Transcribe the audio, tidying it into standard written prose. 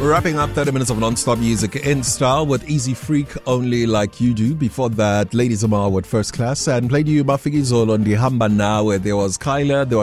Wrapping up 30 minutes of non-stop music in style with Easy Freak, Only Like You Do. Before that, Ladies Amar with First Class, and played you Bafiki Zolo on the Hamba Now, where there was Kyla, there was